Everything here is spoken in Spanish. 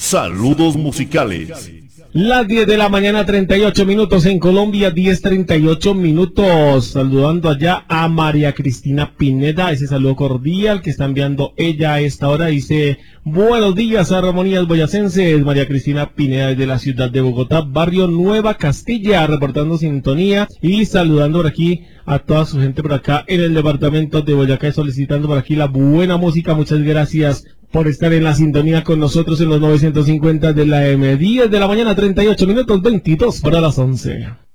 Saludos musicales. Las 10 de la mañana, 38 minutos en Colombia, 10:38 minutos. Saludando allá a María Cristina Pineda, ese saludo cordial que está enviando ella a esta hora. Dice, buenos días, armonías boyacenses. María Cristina Pineda desde la ciudad de Bogotá, barrio Nueva Castilla, reportando sintonía y saludando por aquí a toda su gente por acá en el departamento de Boyacá, solicitando por aquí la buena música. Muchas gracias por estar en la sintonía con nosotros en los 950 de la M. 10 de la mañana, 38 minutos, 22 para las 11.